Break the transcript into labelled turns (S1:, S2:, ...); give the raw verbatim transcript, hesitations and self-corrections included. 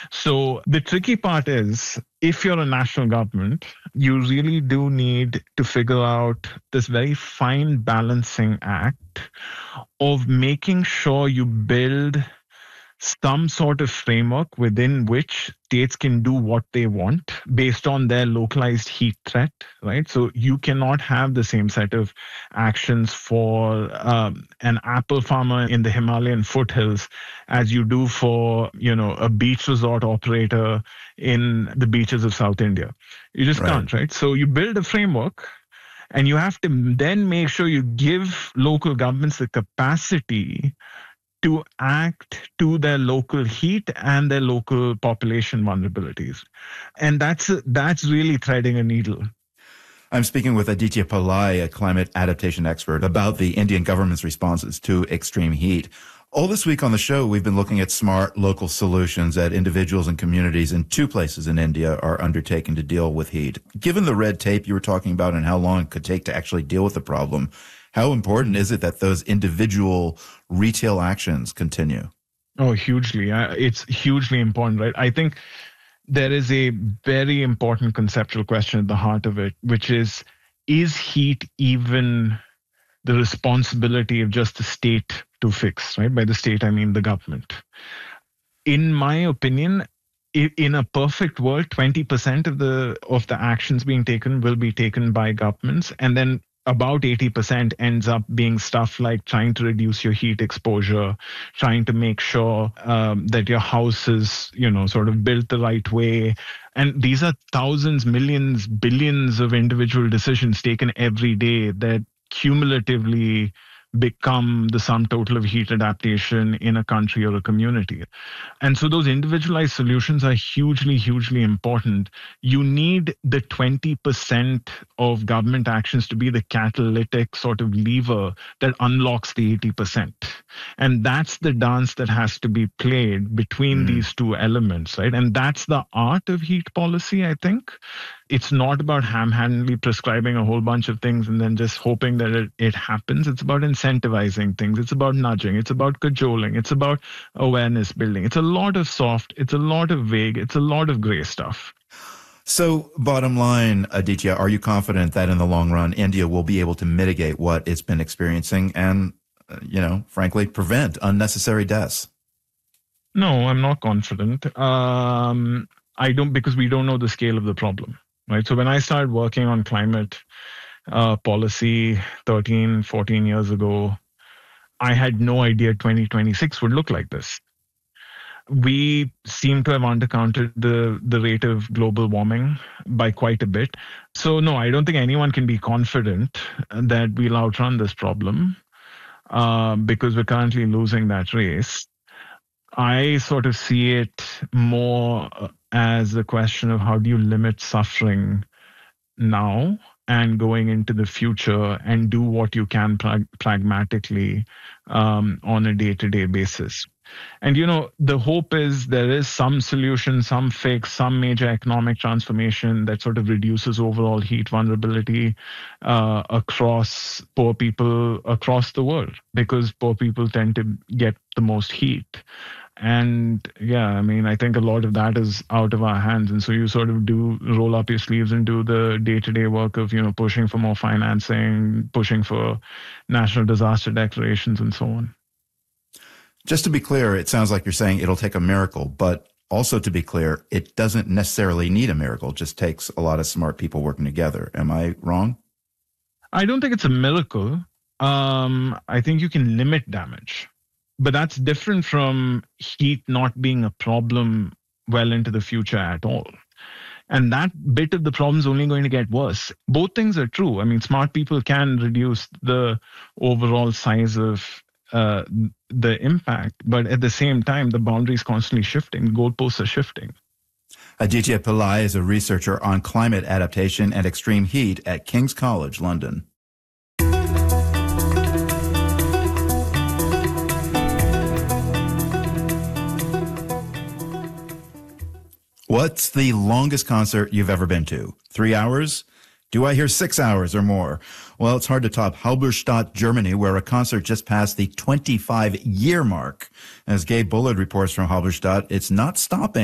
S1: So the tricky part is, if you're a national government, you really do need to figure out this very fine balancing act of making sure you build some sort of framework within which states can do what they want based on their localized heat threat, right? So you cannot have the same set of actions for um, an apple farmer in the Himalayan foothills as you do for, you know, a beach resort operator in the beaches of South India. You just
S2: Right.
S1: can't, right? So you build a framework, and you have to then make sure you give local governments the capacity to act to their local heat and their local population vulnerabilities. And that's that's really threading a needle.
S2: I'm speaking with Aditya Pillai, a climate adaptation expert, about the Indian government's responses to extreme heat. All this week on the show, we've been looking at smart local solutions that individuals and communities in two places in India are undertaking to deal with heat. Given the red tape you were talking about and how long it could take to actually deal with the problem, how important is it that those individual retail actions continue?
S1: Oh, hugely. Uh, It's hugely important, right? I think there is a very important conceptual question at the heart of it, which is, is heat even the responsibility of just the state to fix, right? By the state, I mean the government. In my opinion, i- in a perfect world, twenty percent of the of the actions being taken will be taken by governments, and then about eighty percent ends up being stuff like trying to reduce your heat exposure, trying to make sure um, that your house is, you know, sort of built the right way. And these are thousands, millions, billions of individual decisions taken every day that cumulatively become the sum total of heat adaptation in a country or a community. And so those individualized solutions are hugely, hugely important. You need the twenty percent of government actions to be the catalytic sort of lever that unlocks the eighty percent. And that's the dance that has to be played between
S2: Mm.
S1: these two elements, right? And that's the art of heat policy, I think. It's not about ham-handedly prescribing a whole bunch of things and then just hoping that it, it happens. It's about incentivizing things. It's about nudging. It's about cajoling. It's about awareness building. It's a lot of soft. It's a lot of vague. It's a lot of gray stuff.
S2: So, bottom line, Aditya, are you confident that in the long run, India will be able to mitigate what it's been experiencing and, uh, you know, frankly, prevent unnecessary deaths?
S1: No, I'm not confident. Um, I don't, because we don't know the scale of the problem, right? So when I started working on climate uh, policy thirteen, fourteen years ago, I had no idea twenty twenty-six would look like this. We seem to have undercounted the, the rate of global warming by quite a bit. So no, I don't think anyone can be confident that we'll outrun this problem uh, because we're currently losing that race. I sort of see it more as a question of how do you limit suffering now and going into the future and do what you can prag- pragmatically um, on a day-to-day basis. And, you know, the hope is there is some solution, some fix, some major economic transformation that sort of reduces overall heat vulnerability uh, across poor people across the world, because poor people tend to get the most heat. And yeah, I mean, I think a lot of that is out of our hands. And so you sort of do roll up your sleeves and do the day-to-day work of, you know, pushing for more financing, pushing for national disaster declarations and so on.
S2: Just to be clear, it sounds like you're saying it'll take a miracle, but also to be clear, it doesn't necessarily need a miracle. It just takes a lot of smart people working together. Am I wrong?
S1: I don't think it's a miracle. Um, I think you can limit damage. But that's different from heat not being a problem well into the future at all. And that bit of the problem is only going to get worse. Both things are true. I mean, smart people can reduce the overall size of uh, the impact, but at the same time, the boundary is constantly shifting. Goalposts are shifting.
S2: Aditya Pillai is a researcher on climate adaptation and extreme heat at King's College, London. What's the longest concert you've ever been to? Three hours? Do I hear six hours or more? Well, it's hard to top Halberstadt, Germany, where a concert just passed the twenty-five year mark. As Gabe Bullard reports from Halberstadt, it's not stopping.